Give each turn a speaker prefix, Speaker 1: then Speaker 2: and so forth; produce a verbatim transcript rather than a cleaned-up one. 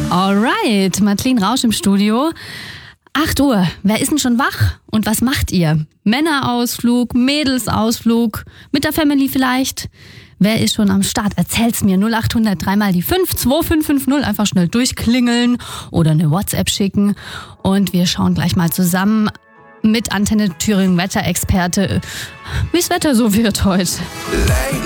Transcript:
Speaker 1: Alright, Madeleine Rausch im Studio. acht Uhr, wer ist denn schon wach und was macht ihr? Männerausflug, Mädelsausflug, mit der Family vielleicht? Wer ist schon am Start? Erzähl's mir. null acht hundert dreimal die fünf, zwei fünf fünf null. Einfach schnell durchklingeln oder eine WhatsApp schicken. Und wir schauen gleich mal zusammen mit Antenne Thüringen Wetterexperte, wie das Wetter so wird heute.